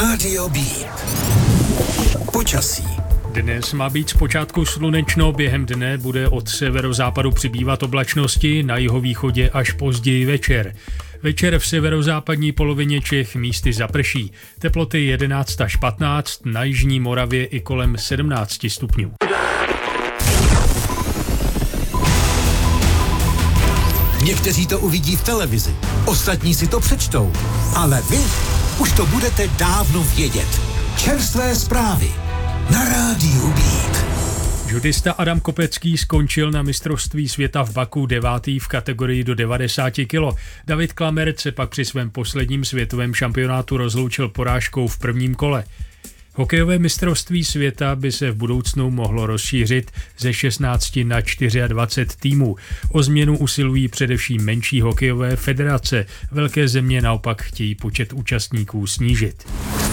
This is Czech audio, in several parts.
Rádio Beat. Počasí. Dnes má být zpočátku slunečno, během dne bude od severozápadu přibývat oblačnosti, na jihovýchodě až později večer. Večer v severozápadní polovině Čech místy zaprší. Teploty 11 až 15, na jižní Moravě i kolem 17 stupňů. Někteří to uvidí v televizi, ostatní si to přečtou, ale vy už to budete dávno vědět. Čerstvé zprávy na Rádiu Beat. Judista Adam Kopecký skončil na mistrovství světa v Baku 9. v kategorii do 90 kg. David Klamerc se pak při svém posledním světovém šampionátu rozloučil porážkou v prvním kole. Hokejové mistrovství světa by se v budoucnu mohlo rozšířit ze 16 na 24 týmů. O změnu usilují především menší hokejové federace. Velké země naopak chtějí počet účastníků snížit.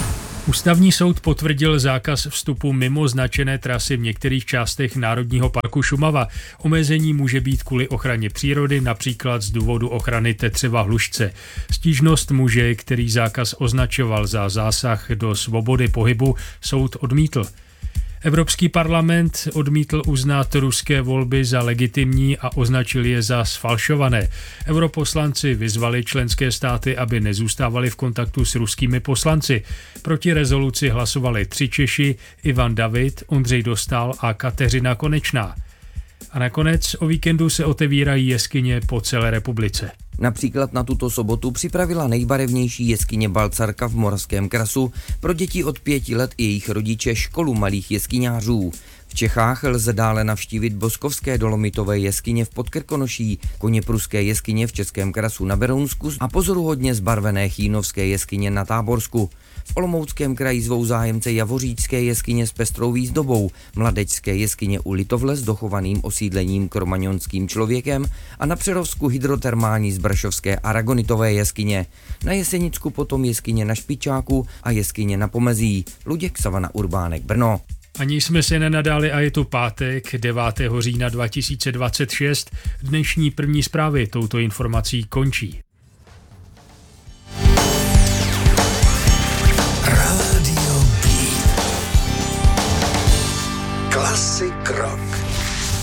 Ústavní soud potvrdil zákaz vstupu mimo značené trasy v některých částech Národního parku Šumava. Omezení může být kvůli ochraně přírody, například z důvodu ochrany tetřeva hlušce. Stížnost muže, který zákaz označoval za zásah do svobody pohybu, soud odmítl. Evropský parlament odmítl uznat ruské volby za legitimní a označil je za sfalšované. Europoslanci vyzvali členské státy, aby nezůstávali v kontaktu s ruskými poslanci. Proti rezoluci hlasovali 3 Češi, Ivan David, Ondřej Dostál a Kateřina Konečná. A nakonec o víkendu se otevírají jeskyně po celé republice. Například na tuto sobotu připravila nejbarevnější jeskyně Balcarka v Moravském krasu pro děti od 5 let i jejich rodiče školu malých jeskyňářů. V Čechách lze dále navštívit Boskovské dolomitové jeskyně v Podkrkonoší, Koněpruské jeskyně v Českém krasu na Berounsku a pozoruhodně zbarvené Chýnovské jeskyně na Táborsku. V Olomouckém kraji zvou zájemce Javoříčské jeskyně s pestrou výzdobou, Mladečské jeskyně u Litovle s dochovaným osídlením kromaňonským člověkem a na Přerovsku hydrotermální zbrašovské aragonitové jeskyně. Na Jesenicku potom jeskyně na Špičáku a jeskyně na Pomezí. Luděk Savana Urbánek, Brno. Ani jsme se nenadali a je to pátek 9. října 2026. Dnešní první zprávy touto informací končí. Rádio Beat. Klasik rock.